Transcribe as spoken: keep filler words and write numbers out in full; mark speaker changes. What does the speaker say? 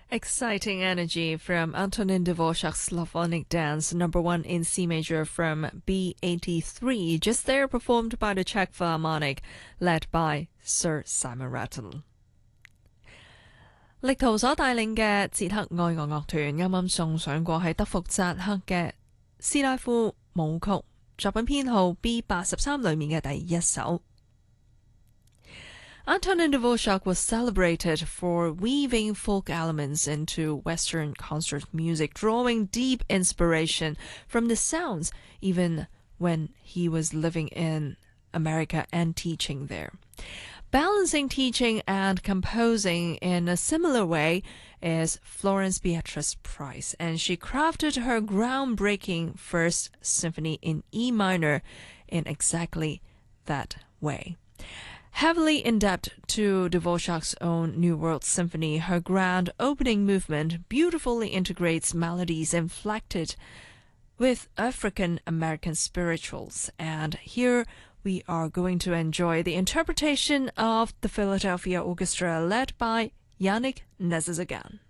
Speaker 1: Exciting energy from Antonin Dvorak's Slavonic Dance, number one in C major from B eighty-three, just there performed by the Czech Philharmonic, led by Sir Simon Rattle。 力圖所帶領嘅捷克愛樂樂團啱啱送上過係德福扎克嘅斯拉夫舞曲，作品編號 B 八十三裏面嘅第一首。Antonin Dvorak was celebrated for weaving folk elements into Western concert music, drawing deep inspiration from the sounds even when he was living in America and teaching there. Balancing teaching and composing in a similar way is Florence Beatrice Price, and she crafted her groundbreaking First Symphony in E minor in exactly that way. Heavily indebted to Dvorak's own New World Symphony, her grand opening movement beautifully integrates melodies inflected with African American spirituals. And here we are going to enjoy the interpretation of the Philadelphia Orchestra led by Yannick Nézet-Séguin.